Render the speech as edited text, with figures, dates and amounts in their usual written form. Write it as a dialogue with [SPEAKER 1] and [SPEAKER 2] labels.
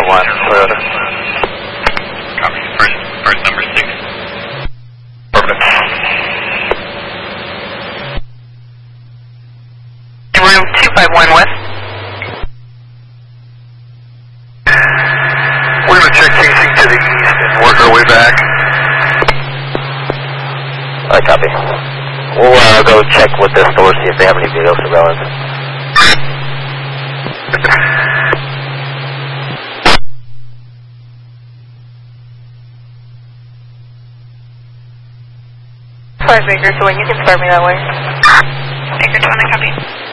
[SPEAKER 1] 1, Toyota.
[SPEAKER 2] Copy. First number 6.
[SPEAKER 1] Perfect.
[SPEAKER 3] Room 251 West.
[SPEAKER 1] We're going to check casing to the east and work our way back.
[SPEAKER 4] I copy. We'll go check with the store, see if they have any video surveillance.
[SPEAKER 3] Five Acres, so you can start me that way.
[SPEAKER 5] Acre 20, copy.